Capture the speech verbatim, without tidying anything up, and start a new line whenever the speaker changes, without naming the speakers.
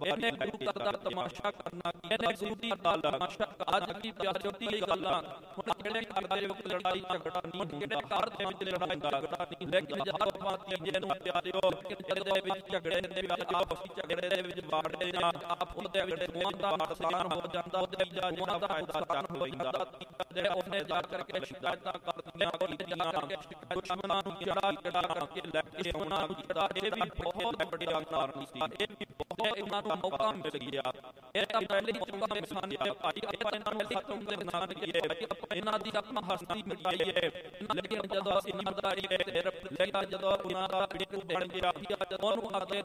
ਇਹਨੇ ਗੁਰੂ ਘਰ ਦਾ ਤਮਾਸ਼ਾ ਕਰਨਾ, ਇਹਨੇ ਗੁਰੂ ਦੀ ਤਮਾਸ਼ਾ ਅੱਜ ਕੀ ਪਿਆਰੀ ਗੱਲਾਂ। ਹੁਣ ਜਿਹੜੇ ਘਰ ਦੇ ਵਿੱਚ ਲੜਾਈ ਝਗੜਾ ਨਹੀਂ ਹੁੰਦਾ, ਜਿਹੜੇ ਘਰ ਦੇ ਵਿੱਚ ਲੜਾਈ ਝਗੜਾ ਨਹੀਂ, ਲੇਕਿਨ ਜਦੋਂ ਆਪਾਂ ਤੀਜੇ ਨੂੰ ਪਿਆਰਿਓ ਇਹਦੇ ਵਿੱਚ ਝਗੜੇ ਦੇ ਵਿੱਚ ਆਪਸੀ ਝਗੜੇ ਦੇ ਵਿੱਚ ਵਾੜਦੇ ਨਾ, ਉਹਦੇ ਵਿੱਚ ਦੋਵਾਂ ਦਾ ਨੁਕਸਾਨ ਹੋ ਜਾਂਦਾ, ਉਹਦੇ ਤੀਜਾ ਜਿਹੜਾ ਦਾ ਨੁਕਸਾਨ ਹੋ ਜਾਂਦਾ। ਜਿਹੜੇ ਉਹਨੇ ਜਾ ਕਰਕੇ ਸ਼ਿਕਾਇਤਾਂ ਕਰਦੀਆਂ ਕੀਤੀਆਂ, ਦੁਸ਼ਮਣਾਂ ਨੂੰ ਚੜਾ ਚੜਾ ਕਰਕੇ ਲੈ ਕੇ ਉਹਨਾਂ ਨੂੰ ਚੜਾ, ਇਹ ਵੀ ਬਹੁਤ ਵੱਡਾ ਕਾਰਨ ਸੀ। ਇਹ ਵੀ ਬਹੁਤ ਉਹਨਾਂ ਨੂੰ ਮੌਕਾ ਮਿਲ ਗਿਆ। ਇਹ ਤਾਂ ਪਹਿਲੇ ਹੀ ਚੰਗਾ ਇਨਸਾਨ ਹੈ ਭਾਈ, ਆਪਾਂ ਇਹਨਾਂ ਨੂੰ ਖਤਮ ਦੇ ਨਾ ਕਰੀਏ, ਇਹਨਾਂ ਦੀ ਆਪਾਂ ਹਸਤੀ ਮਿਟਾਈਏ। ਲੇਕਿਨ ਜਦੋਂ ਇਹਨਾਂ ਦਾ ਇਹ ਜਦੋਂ ਉਹਨਾਂ ਦਾ ਪਿੱਟੂ ਬਣ ਗਿਆ, ਜਦੋਂ ਉਹਨੂੰ ਅੱਗੇ